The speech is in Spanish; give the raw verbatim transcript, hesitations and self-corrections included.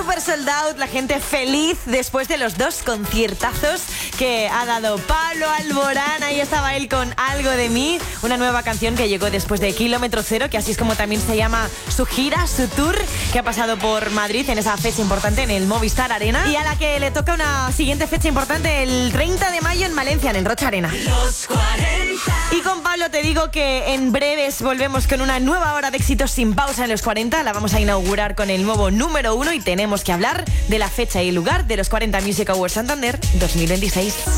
Super sold out, la gente feliz después de los dos conciertazos que ha dado Pablo Alborán. Ahí estaba él con Algo de mí, una nueva canción que llegó después de Kilómetro Cero, que así es como también se llama su gira, su tour, que ha pasado por Madrid en esa fecha importante en el Movistar Arena, y a la que le toca una siguiente fecha importante el treinta de mayo en Valencia, en el Rocha Arena. Los cuarenta. Y con Pablo te digo que en breves volvemos con una nueva hora de éxitos sin pausa en los cuarenta. La vamos a inaugurar con el nuevo número uno y tenemos que hablar de la fecha y lugar de los cuarenta Music Awards Santander dos mil veintiséis.